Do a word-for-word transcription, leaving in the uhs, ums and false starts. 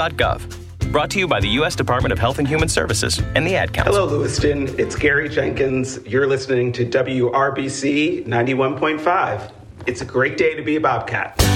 Gov. Brought to you by the U S Department of Health and Human Services and the Ad Council. Hello, Lewiston. It's Gary Jenkins. You're listening to W R B C ninety-one point five. It's a great day to be a Bobcat.